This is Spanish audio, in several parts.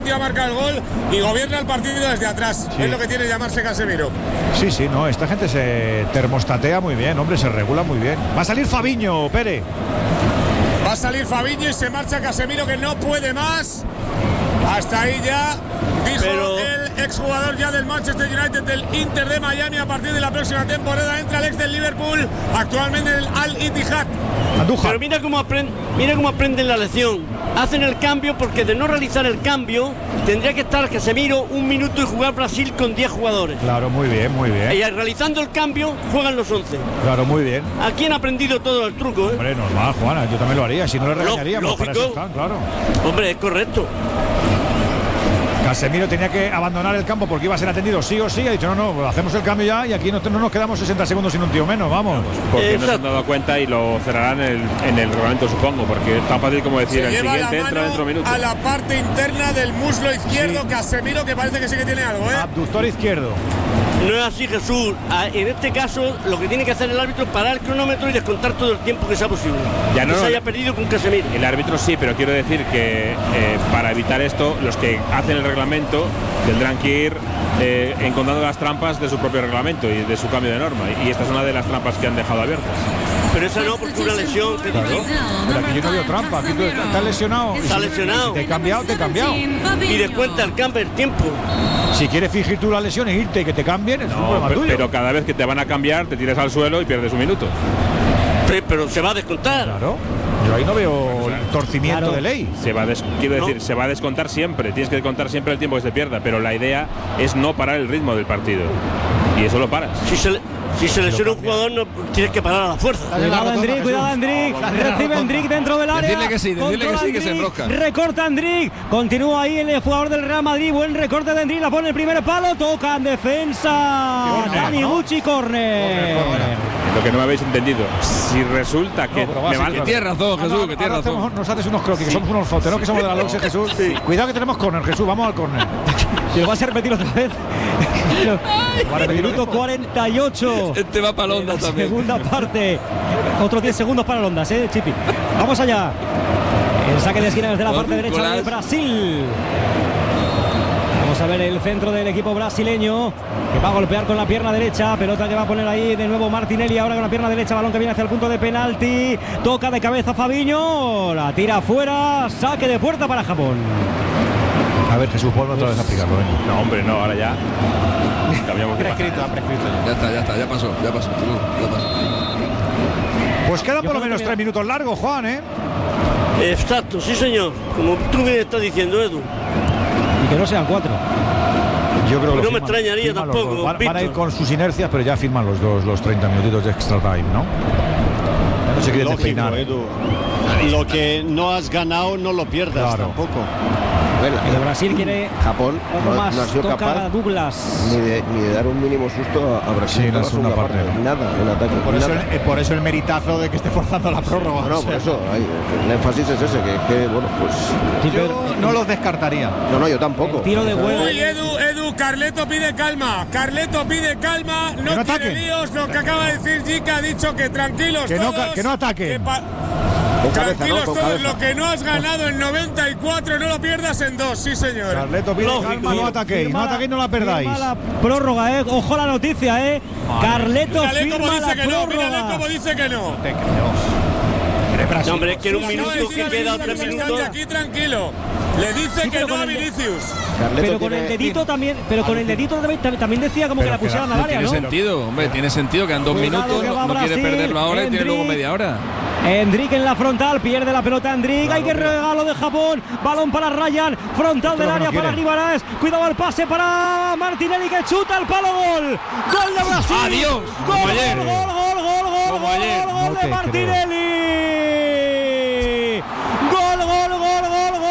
marca el gol y gobierna el partido desde atrás. Sí. Es lo que tiene llamarse Casemiro. Sí, no, esta gente se termostatea muy bien, hombre, se regula muy bien. Va a salir Fabinho, Pere. Va a salir Fabinho y se marcha Casemiro, que no puede más. Hasta ahí ya, dijo el exjugador ya del Manchester United, del Inter de Miami. A partir de la próxima temporada entra el ex del Liverpool, actualmente en el Al-Ittihad. Pero mira cómo aprenden la lección. Hacen el cambio porque de no realizar el cambio tendría que estar Casemiro un minuto y jugar Brasil con 10 jugadores. Claro, muy bien. Y realizando el cambio juegan los 11. Claro, muy bien. Aquí han aprendido todo el truco, ¿eh? Hombre, normal, Juana, yo también lo haría, si no le regañaríamos. Lógico. Para eso están, claro. Hombre, es correcto. Casemiro tenía que abandonar el campo porque iba a ser atendido sí o sí. Ha dicho, no, hacemos el cambio ya y aquí no nos quedamos 60 segundos sin un tío menos, vamos. Porque no se han dado cuenta y lo cerrarán en el reglamento, supongo, porque es tan fácil como decir el siguiente entra dentro de minutos. A la parte interna del muslo izquierdo, sí. Casemiro, que parece que sí que tiene algo, ¿eh? Abductor izquierdo. No es así, Jesús. En este caso, lo que tiene que hacer el árbitro es parar el cronómetro y descontar todo el tiempo que sea posible. Ya no se haya perdido con Casemiro. El árbitro sí, pero quiero decir que para evitar esto, los que hacen el reglamento tendrán que ir encontrando las trampas de su propio reglamento y de su cambio de norma. Y esta es una de las trampas que han dejado abiertas. Pero esa no, porque una lesión. Claro. Pero aquí yo no veo trampa, aquí tú estás lesionado. Está lesionado. Si te he cambiado, te he cambiado. Y descuenta el cambio, el tiempo. Si quieres fingir tú la lesión e irte y que te cambien, es un problema tuyo. Pero cada vez que te van a cambiar, te tiras al suelo y pierdes un minuto. Pero se va a descontar. Claro. Yo ahí no veo torcimiento de ley. Se va a descontar siempre. Tienes que descontar siempre el tiempo que se pierda. Pero la idea es no parar el ritmo del partido. Y eso lo paras. Si se lesiona un jugador, no tienes que parar a la fuerza. Cuidado Endrick. Recibe Endrick dentro del área. Decirle que sí, que se enrosca. Recorta Endrick. Continúa ahí el jugador del Real Madrid. Buen recorte de Endrick. La pone el primer palo. Toca en defensa. Taniguchi, córner. Lo que no me habéis entendido, si resulta que que tienes razón, Jesús, que tienes razón. Nos haces unos croquis, que somos unos foteros, que somos de la Loxe, Jesús. Sí. Cuidado que tenemos córner, Jesús, vamos al córner. Y lo vas a repetir otra vez. Minuto 48. Este va para Londa también. Segunda parte. Otros 10 segundos para Londa, Chipi. Vamos allá. El saque de esquina desde la parte derecha de Brasil. Vamos a ver el centro del equipo brasileño, que va a golpear con la pierna derecha. Pelota que va a poner ahí de nuevo Martinelli. Ahora con la pierna derecha, balón que viene hacia el punto de penalti. Toca de cabeza Fabinho. La tira afuera. Saque de puerta para Japón. A ver, Jesús, vuelve otra vez a aplicarlo. No, hombre, no, ahora ya. Cambiamos de prescrito. Ya pasó. Pues quedan por lo menos 3 minutos largos, Juan, ¿eh? Exacto, sí, señor. Como tú me estás diciendo, Edu. Y que no sean 4. Yo creo que no me extrañaría tampoco. Van a ir con sus inercias, pero ya firman los 30 minutitos de extra time, ¿no? Ya no se quieren despeinar. Edu. Lo que no has ganado no lo pierdas tampoco. El Brasil quiere Japón no ha sido capaz Douglas. ni de dar un mínimo susto a Brasil. Sí, en la segunda parte. Nada, en ataque. Por eso el meritazo de que esté forzando la prórroga. No, por eso el énfasis es ese, que bueno, pues... Yo no los descartaría. No, yo tampoco. El tiro de huevo. Uy, Edu, Carleto pide calma. No quiere líos. Lo que acaba de decir Jica, ha dicho que tranquilos todos. Que no ataque. Tranquilos todos, lo que no has ganado en 94 no lo pierdas en 2, sí señor. Carleto pide calma, no ataquéis, no la perdáis. La prórroga, ojo la noticia, Carleto firma la prórroga. Mírale cómo dice que no. No, hombre, que en un minuto que queda 3 minutos. Aquí tranquilo. Le dice que no a Vinicius. Pero con el dedito también, también decía como que la pusieran al área, ¿no? Tiene sentido, hombre, tiene sentido, quedan 2 minutos, no quiere perderlo ahora y tiene luego media hora. Endrick en la frontal, pierde la pelota Endrick, hay que regalo de Japón, balón para Ryan, frontal del área para Guimaraes, cuidado el pase para Martinelli que chuta el palo, gol de Brasil. Adiós, gol de Martinelli.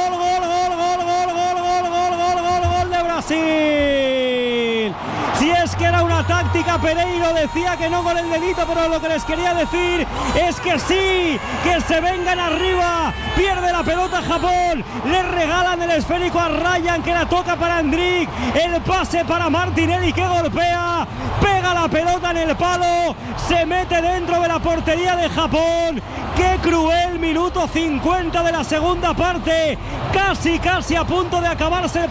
Gol de Brasil. Si es que era una táctica. Pereiro decía que no con el dedito, pero lo que les quería decir es que sí, que se vengan arriba. Pierde la pelota Japón, le regalan el esférico a Ryan, que la toca para Endrick, el pase para Martinelli, que golpea, pega la pelota en el palo, se mete dentro de la portería de Japón. ¡Qué cruel! Minuto 50 de la segunda parte, casi a punto de acabarse el